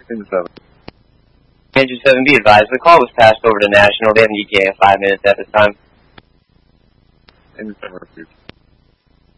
In the 7. Andrew 7, be advised, the call was passed over to National. They have an ETA of 5 minutes at this time. In the 7, please.